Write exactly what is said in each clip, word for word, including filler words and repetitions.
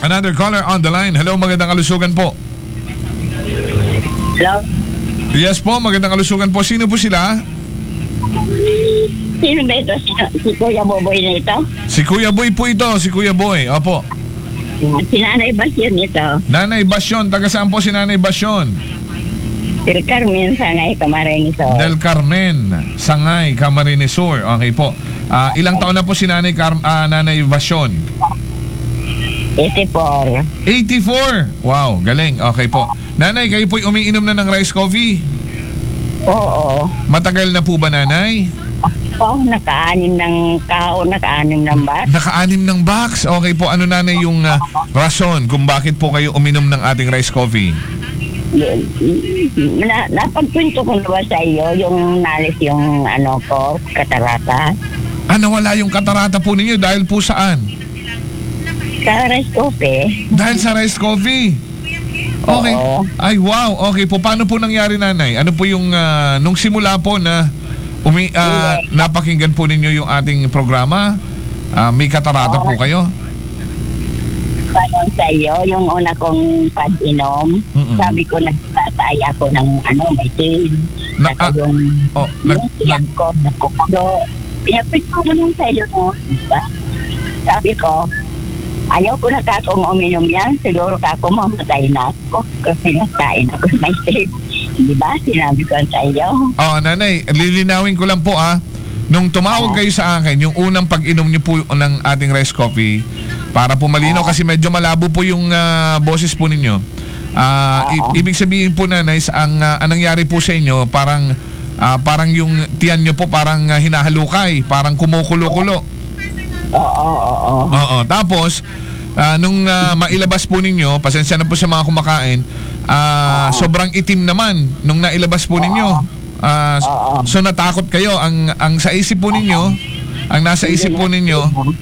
Another caller on the line. Hello, magandang kalusugan po. Hello? Yes po, magandang kalusugan po. Sino po sila? Sino ba ito? Si, si Kuya Boboy na ito? Si Kuya Boy po ito, si Kuya Boy. Opo. Si Nanay Basyon ito. Nanay Basyon, taga saan po si Nanay Basyon? Del Carmen Sangay Camarines. Del Carmen Sangay Camarines Sur. Okay po. Ah, ilang taon na po si Nanay Car- ah, Nanay Basyon? eighty-four. eighty-four. Wow, galing. Okay po. Nanay, kayo po'y umiinom na ng rice coffee? Oo. Matagal na po ba, Nanay? Oh, naka-anim ng kao, naka-anim ng bat. Naka-anim ng box. Okay po. Ano, Nanay, yung uh, rason kung bakit po kayo uminom ng ating rice coffee? Na, napagpunto ko na ba sa iyo yung nalis yung ano ko, katarata? Ah, nawala yung katarata po ninyo dahil po saan? Sa rice coffee. Dahil sa rice coffee. Okay. Oo. Ay, wow. Okay po. Paano po nangyari, Nanay? Ano po yung, uh, nung simula po na umi, uh, napakinggan po ninyo yung ating programa? Uh, may katarata po kayo? Paano sa iyo, yung una kong pag-inom, Mm-mm. sabi ko nagtatay ako ng ano, may tail. Na- Saka ah, yung, oh, yung nag- tiyan ko, nagkukulo. Pinapit ko mo nung sa'yo mo, diba? Sabi ko, ayaw ko na kakong uminom yan. Siguro kako mamatay na ako. Kasi nagkain ako may tape. Di ba? Sinabi ko sa iyo. Oh, Nanay, lilinawin ko lang po ah. Nung tumawag kayo sa akin, yung unang pag-inom niyo po ng ating rice coffee, para po malinaw kasi medyo malabo po yung uh, boses po ninyo. Ah, i- ibig sabihin po, Nanay, ang uh, anong nangyari po sa inyo, parang uh, parang yung tiyan niyo po parang uh, hinahalukay, parang kumukulo-kulo. Oo, oo, oo. Oo, tapos uh, nung uh, mailabas po ninyo, pasensya na po sa mga kumakain, uh, sobrang itim naman nung nailabas po ninyo. Uh, so natakot kayo. Ang ang sa isip po ninyo, ang nasa isip po ninyo,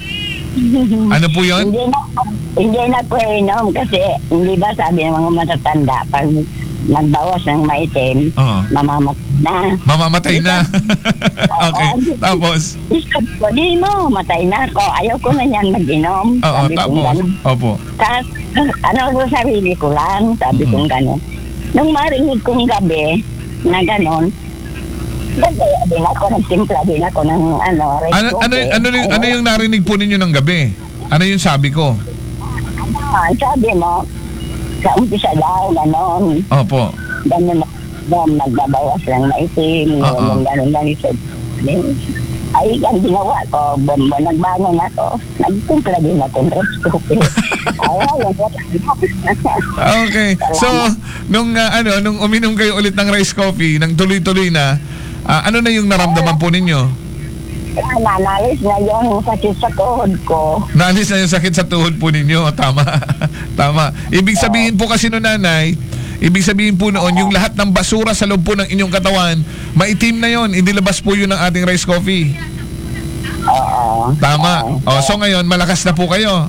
ano po yun? Hindi na, hindi na po inom kasi hindi ba sabi ng mga matatanda pag nagbawas ng maitim, Oo. mamamatay na. Mamamatay na. Okay, tapos? Sabi ko, di mo, matay na ako. Ayaw ko na yan mag-inom. Oo, Sabi ko tapos? gano'n. Opo. Tapos, ano ko sarili ko lang, sabi Mm-hmm. kong gano'n. Nung marinig kong gabi na gano'n, nagaya din ako, nagtimpla din ako ng ano, rice Ano ano coffee. ano yung, ano yung narinig po ninyo ng gabi? Ano yung sabi ko? Ah, sabi mo, sa umpisa daw, gano'n. Opo. Gano'n na, na nagbabawas lang na itim, Oo. gano'n, gano'n, gano'n. Ay, ang ginawa ko, bombo, nagbangon ako, nagtimpla din ako ng rice coffee. Ay, ayun, Okay. So, nung uh, ano, nung uminom kayo ulit ng rice coffee, nang tuloy-tuloy na, ah, ano na yung naramdaman po ninyo? nanalis na yung sakit sa tuhod ko. Naalis na yung sakit sa tuhod po ninyo. Tama. Tama. Ibig sabihin po kasi no, Nanay, ibig sabihin po noon, yung lahat ng basura sa loob po ng inyong katawan, maitim na yon, hindi labas po yun ng ating rice coffee. Oo. Tama. O, so ngayon, malakas na po kayo.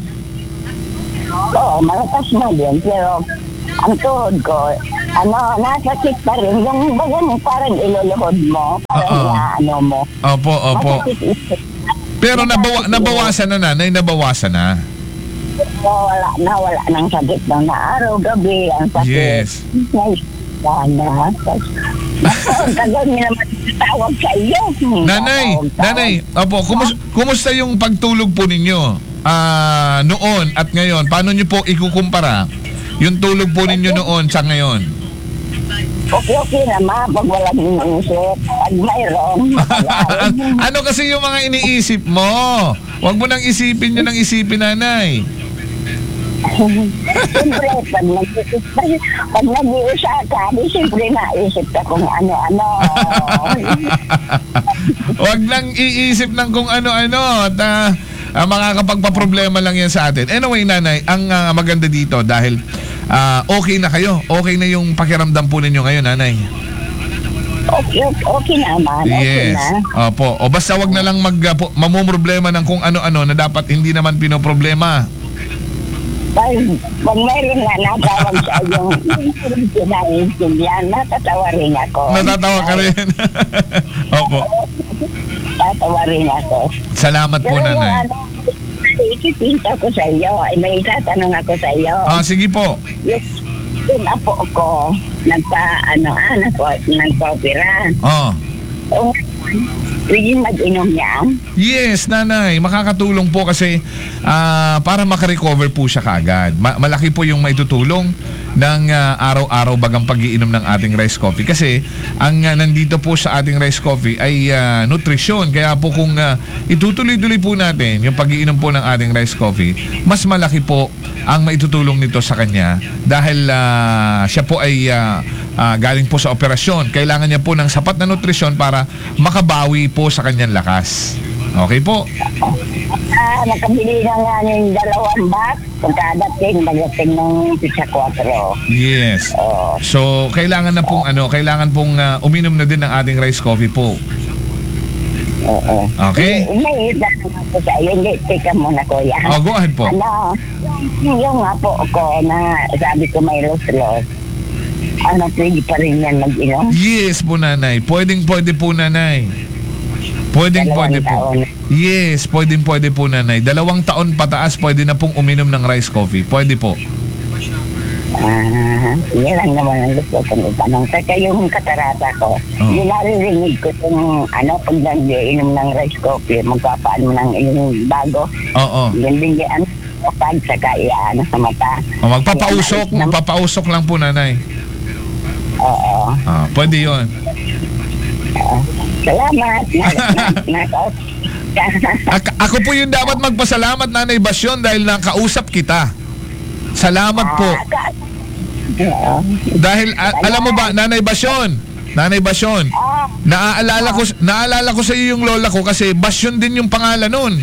Oo, malakas na din. Pero ang tuhod ko, ano, nasakit pa rin. Yung bagan, parang iluluhod mo. Parang Oo. na, ano mo. Opo, opo. Masakit. Pero nabawa, nabawasan na, Nanay, nabawasan na. Oo, wala na, wala nang sakit ng na araw, gabi. Ang sakit. Yes. Nay, sana. Tagal niya naman tawag sa iyo. Nanay, Tawag, tawag. Nanay, opo, kumus- kumusta yung pagtulog po ninyo? Ah, noon at ngayon, paano niyo po ikukumpara yung tulog po ninyo noon sa ngayon? Okay, okay naman. Pag walang iniisip, pag mayroon. Ano kasi yung mga iniisip mo? Huwag mo nang isipin yun ang isipin, Nanay. Siyempre, pag nag-iisip pag nag-iisa ka, di siyempre naisip ka kung ano-ano. Huwag nang iisip ng kung ano-ano at uh, uh, makakapagpaproblema lang yan sa atin. Anyway, Nanay, ang uh, maganda dito dahil uh, okay na kayo. Okay na yung pakiramdam po ninyo ngayon, Nanay. Okay, okay naman. Okay Yes. na. Opo. O basta wag na lang mag uh, po- mamumroblema ng kung ano-ano na dapat hindi naman pinoproblema. Pag, pag mayroon na natawag sa yung pinaintindihan, natatawa rin ako. Natatawa ka rin. Opo. Natatawa rin ako. Salamat po, Pero yung Nanay. ano, ikikita ko sa iyo. Ay, may itatanong ako sa iyo. Ah, sige po. Yung, yung apo ko, nagpa, ano, ah, nagpa, nagpa-opera. Oh. O, pwede mag-inom niya? Yes, nanay. Makakatulong po kasi ah, para makarecover po siya kaagad. Ma- malaki po yung maitutulong ng ah, araw-araw bagang pag-iinom ng ating rice coffee. Kasi ang ah, nandito po sa ating rice coffee ay ah, nutrisyon. Kaya po kung ah, itutuloy-tuloy po natin yung pag-iinom po ng ating rice coffee, mas malaki po ang maitutulong nito sa kanya dahil ah, siya po ay ah, ah, galing po sa operasyon. Kailangan niya po ng sapat na nutrisyon para makabawi po sa kanyang lakas. Okay po? Ah, nakabili na nga yung dalawang box. Pagkadating, magating ng pizza quattro. Yes. Oh. So, kailangan na pong ano, kailangan pong ah, uminom na din ng ating rice coffee po. Oo. Okay? Eh, May itanong ako sa iyo. Hindi, teka muna, kuya. Oh, go ahead po. Ano, yung apo ko na sabi ko may los-los, ano, pwede pa rin yan mag-inom? Yes po, nanay. Pwedeng pwede po, nanay. Pwedeng Dalawang pwede po. taon. Yes, pwedeng pwede po, nanay. Dalawang taon pataas, pwede na pong uminom ng rice coffee. Pwede po. Ah, yun lang naman ang gusto kong itanong. Saka yung katarata ko, Oh. yung naririnig ko yung, ano, pag nag-inom ng rice coffee, magpapaan mo ng yung bago, Oo. yung bigyan o pag saka iaan sa mata. Oh, magpapausok, magpapausok lang po, nanay. Oo. Ah, pwede yon. Oo. Salamat. Na, na, na, Ak- ako po yung dapat magpasalamat, Nanay Basyon, dahil nakausap kita. Salamat po. Oo. Dahil a- alam mo ba, Nanay Basyon, Nanay Basyon, Ah, naaalala ko naaalala ko sa iyo yung lola ko kasi Basyon din yung pangalan nun.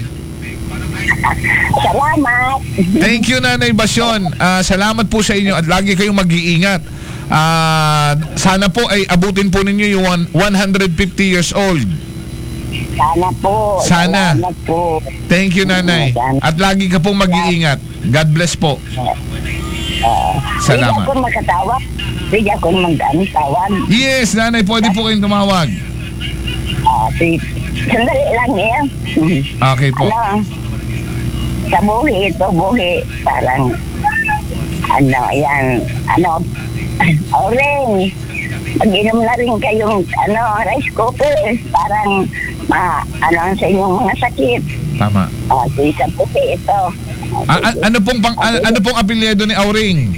salamat. Thank you, Nanay Basyon. Ah, salamat po sa inyo at lagi kayong mag-iingat. Ah, sana po ay abutin po ninyo yung one- one hundred fifty years old. Sana po. Sana. Salamat po. Thank you, Nanay. At lagi ka pong mag-iingat. God bless po. Uh, Salamat. Pwede ako makatawag. Pwede ako mag-tawag. Yes, Nanay, pwede po kayong tumawag. Ah, si, sandali lang yan. Okay po. Ano, sa buhi ito, buhi, parang, ano, yan, ano, orange. Mag-inom na rin kayong, ano, rice cooker. Parang, ma, ano, sa inyong mga sakit. Tama. Ah, so, isa puti ito. A- a- ano pong pang, a- ano pong apelyido ni Auring?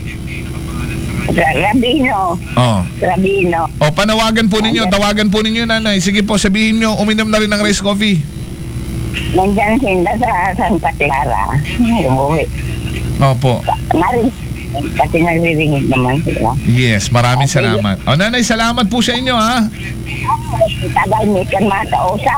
Rabino. Oh. Rabino. O panawagan po ninyo, tawagan po ninyo, Nanay. Sige po, sabihin nyo, uminom na rin ng rice coffee. Nandyan sila sa Santa Clara. Umuwi. Opo. Narin, kasi nagriringid naman sila. Yes, maraming salamat. O Nanay, salamat po sa inyo, ha? Tagal may kang makausap.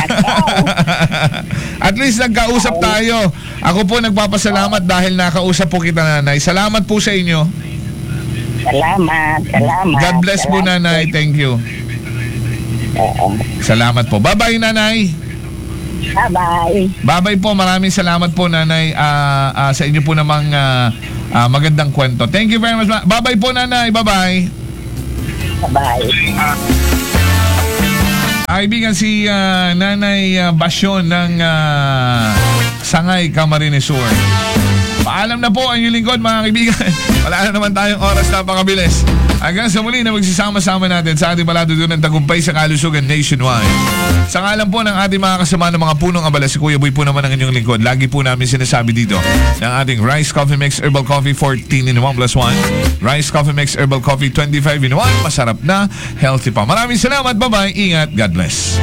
At least nagkausap tayo. Ako po nagpapasalamat dahil nakausap po kita, Nanay. Salamat po sa inyo. Salamat, salamat. God bless po, salamat. Nanay. Thank you. Oo. Salamat po. Bye-bye, Nanay. Bye-bye. Bye-bye po. Maraming salamat po, Nanay, ah, ah, sa inyo po namang ah, ah, magandang kwento. Thank you very much. Bye-bye po, Nanay. Bye-bye. Bye-bye. Kaibigan, si ah, Nanay ah, Basyon ng ah, Sangay, Camarines Sur. Paalam na po ang inyong lingkod, mga kaibigan. Wala na naman tayong oras, napakabilis. Hanggang sa muli na magsisama-sama natin sa ating palatuntunan ng tagumpay sa kalusugan nationwide. Sa ngalan po ng ating mga kasama ng mga punong abala, si Kuya Boy po naman ang inyong lingkod. Lagi po namin sinasabi dito ng ating Rice Coffee Mix Herbal Coffee fourteen in one plus one. Rice Coffee Mix Herbal Coffee twenty-five in one. Masarap na, healthy pa. Maraming salamat. Bye-bye. Ingat. God bless.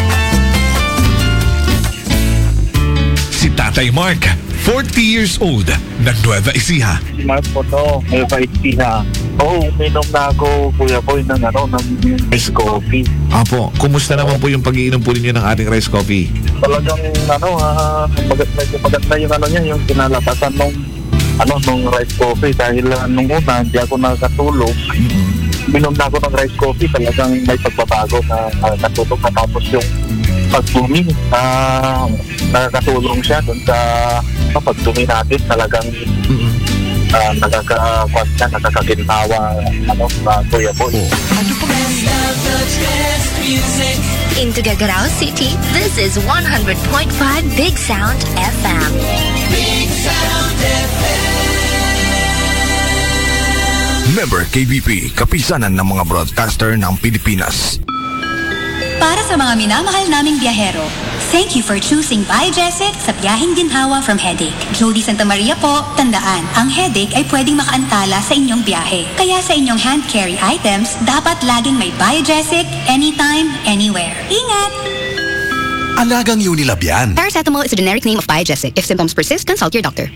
Si Tatay Mark, forty years old, ng Nueva Ecija. Si Mark po to, may fight na. Oo, oh, minom na ako, Kuya Boy, ng ano, ng ice coffee. Apo, kumusta naman po yung pag-iinom po ninyo ng ating rice coffee? Talagang, ano, uh, maganda, maganda yung ano niya, yung kinalabasan nung, ano, nung rice coffee. Dahil uh, nung una, hindi ako nakatulog. Mm-hmm. Minom na ako ng rice coffee, talagang may pagbabago na uh, natulog na tapos yung pagdumi, uh, nakakatulong siya dun sa uh, pagdumi natin, talagang Mm-hmm. uh, nakaka-kwas na, nakakaginhawa, ano, uh, Kuya Boy. In Tuguegarao City, this is one hundred point five Big Sound F M. Member K B P, kapisanan ng mga broadcaster ng Pilipinas. Para sa mga minamahal naming biyahero, thank you for choosing Biogesic sa biyaheng ginhawa from headache. Jody Santa Maria po, tandaan, ang headache ay pwedeng makaantala sa inyong biyahe. Kaya sa inyong hand carry items, dapat laging may Biogesic, anytime, anywhere. Ingat! Alagang Unilab yan. Paracetamol is a generic name of Biogesic. If symptoms persist, consult your doctor.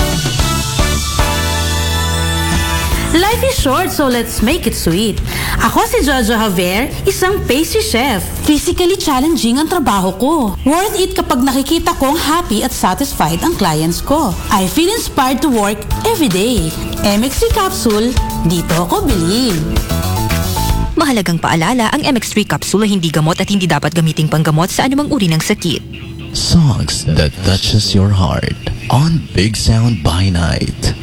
Life is short, so let's make it sweet. Ako si Jojo Javier, isang pastry chef. Physically challenging ang trabaho ko. Worth it kapag nakikita kong happy at satisfied ang clients ko. I feel inspired to work every day. M X three capsule, dito ako bilhin. Mahalagang paalala, ang M X three capsule ay hindi gamot at hindi dapat gamiting panggamot sa anumang uri ng sakit. Songs that touches your heart on Big Sound by Night.